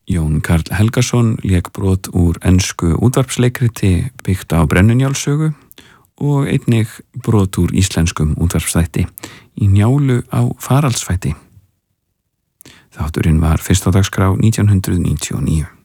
Jón Karl Helgason lék brot úr ensku útvarpsleikriti byggt á Brennunjálssögu og einnig brot úr íslenskum útvarpsþætti í Njálu á faraldsfæti. Þátturinn var fyrst á dagskrá 1999.